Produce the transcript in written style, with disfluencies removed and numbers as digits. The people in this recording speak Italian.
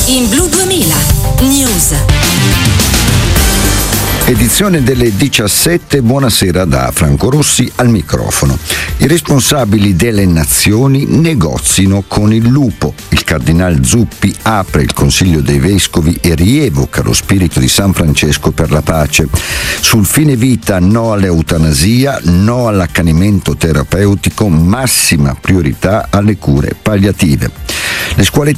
In Blu 2000 News. Edizione delle 17, buonasera da Franco Rossi al microfono. I responsabili delle nazioni negozino con il lupo. Il cardinal Zuppi apre il Consiglio dei Vescovi e rievoca lo spirito di San Francesco per la pace. Sul fine vita no all'eutanasia, no all'accanimento terapeutico, massima priorità alle cure palliative. Le scuole